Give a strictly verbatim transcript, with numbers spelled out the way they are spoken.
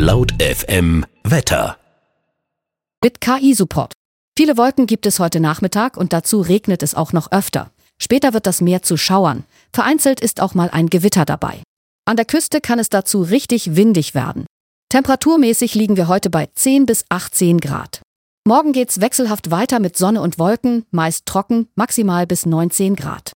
Laut F M Wetter. Mit K I-Support. Viele Wolken gibt es heute Nachmittag und dazu regnet es auch noch öfter. Später wird das Meer zu Schauern. Vereinzelt ist auch mal ein Gewitter dabei. An der Küste kann es dazu richtig windig werden. Temperaturmäßig liegen wir heute bei zehn bis achtzehn Grad. Morgen geht's wechselhaft weiter mit Sonne und Wolken, meist trocken, maximal bis neunzehn Grad.